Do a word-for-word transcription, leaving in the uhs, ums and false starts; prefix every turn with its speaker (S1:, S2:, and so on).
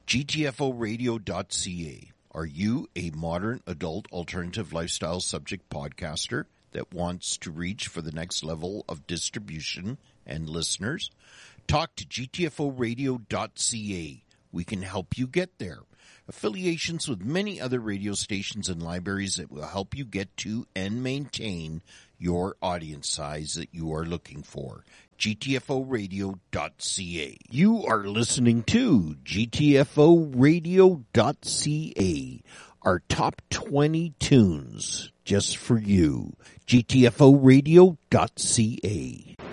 S1: G T F O radio dot C A. Are you a modern adult alternative lifestyle subject podcaster that wants to reach for the next level of distribution and listeners? Talk to G T F O radio dot C A. We can help you get there. Affiliations with many other radio stations and libraries that will help you get to and maintain your audience size that you are looking for. G T F O radio dot C A. You are listening to G T F O radio dot C A, our top twenty tunes just for you. G T F O radio dot C A.